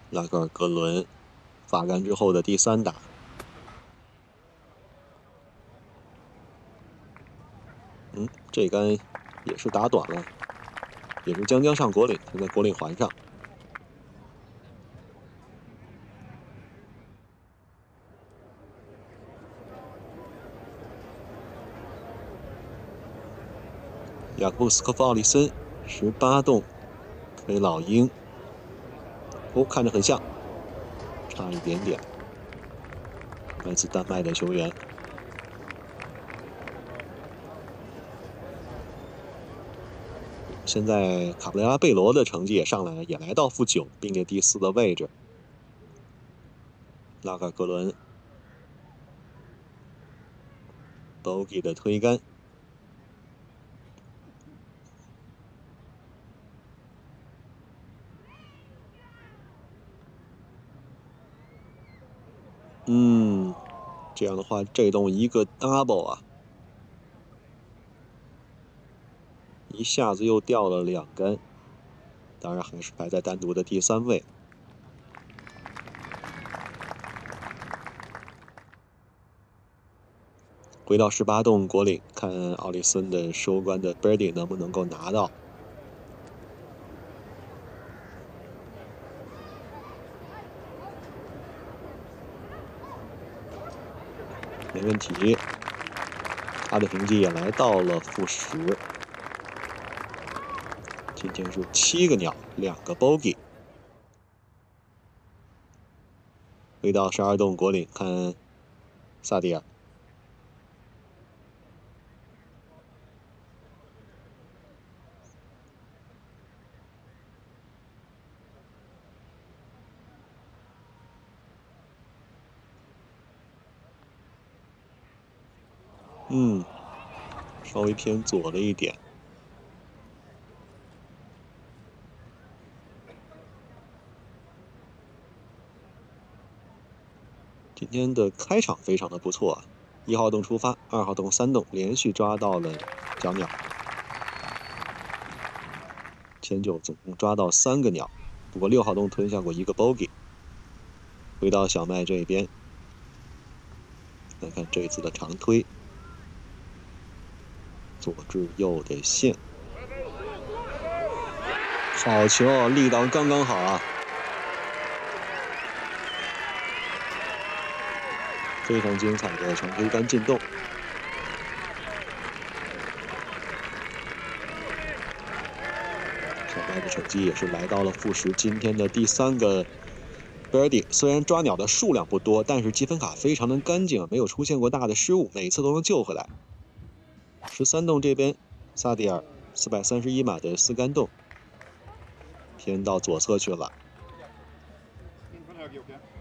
拉格尔格伦发杆之后的第3打。这杆也是打短了，也是将上果岭，现在果岭环上。雅克布斯科夫奥利森18洞推老鹰，看着很像，差一点点。来自丹麦的球员。现在卡布雷拉贝罗的成绩也上来了，也来到负9，并列第4的位置。拉格尔格伦 bogey 的推杆。这样的话，这洞一个 double 啊，一下子又掉了2杆，当然还是排在单独的第3位。回到18洞果岭，看奥利森的收官的 birdie 能不能够拿到。没问题，他的成绩也来到了负10。今天是7个鸟，2个 bogey。回到12洞果岭，看萨迪尔。稍微偏左了一点。今天的开场非常的不错啊，1号洞出发，2号洞、3洞连续抓到了小鸟，前9总共抓到3个鸟，不过6号洞吞下过1个 bogey。回到小麦这边，来看这一次的长推，左至右的线，好球，力道刚刚好啊，非常精彩的长推杆进洞。小麦的成绩也是来到了负10，今天的第3个 birdie， 虽然抓鸟的数量不多，但是积分卡非常的干净，没有出现过大的失误，每次都能救回来。13洞这边，萨迪尔431码的4杆洞偏到左侧去了。